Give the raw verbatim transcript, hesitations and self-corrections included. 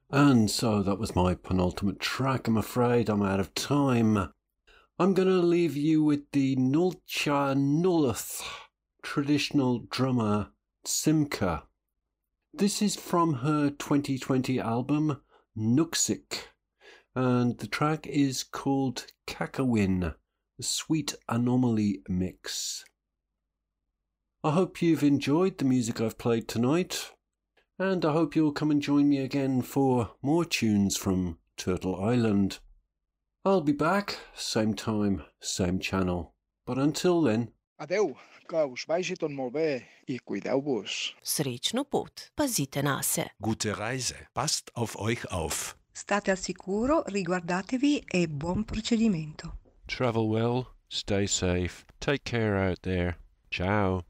And so that was my penultimate track. I'm afraid I'm out of time. I'm going to leave you with the Nulcha Nullath traditional drummer Simca. This is from her twenty twenty album Nuksik, and the track is called Kakawin, a Sweet Anomaly Mix. I hope you've enjoyed the music I've played tonight, and I hope you'll come and join me again for more tunes from Turtle Island. I'll be back, same time, same channel. But until then... Adeu, que us vagi tot molt bé i cuideu-vos. Srečno pot, pazite na se. Gute Reise, passt auf euch auf. State al sicuro, riguardatevi e buon procedimento. Travel well, stay safe, take care out there. Ciao.